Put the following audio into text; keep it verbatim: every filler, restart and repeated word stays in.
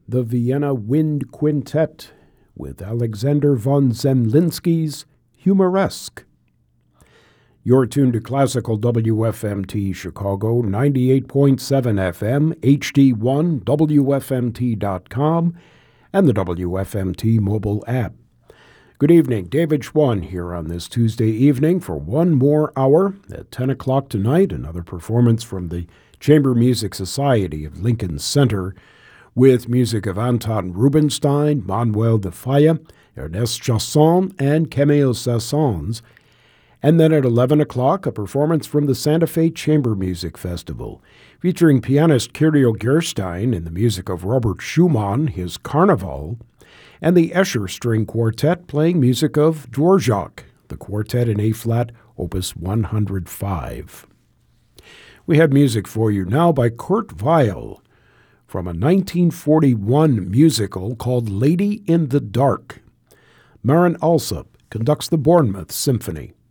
the Vienna Wind Quintet with Alexander von Zemlinsky's Humoresque. You're tuned to Classical W F M T Chicago, ninety-eight point seven F M, H D one, W F M T dot com, and the W F M T mobile app. Good evening, David Schwann here on this Tuesday evening for one more hour. At ten o'clock tonight, another performance from the Chamber Music Society of Lincoln Center with music of Anton Rubinstein, Manuel de Falla, Ernest Chausson, and Camille Saint-Saëns. And then at eleven o'clock, a performance from the Santa Fe Chamber Music Festival, featuring pianist Kirill Gerstein in the music of Robert Schumann, his Carnival, and the Escher String Quartet playing music of Dvorak, the quartet in A-flat, Opus one hundred five. We have music for you now by Kurt Weill from a nineteen forty-one musical called Lady in the Dark. Maren Alsop conducts the Bournemouth Symphony.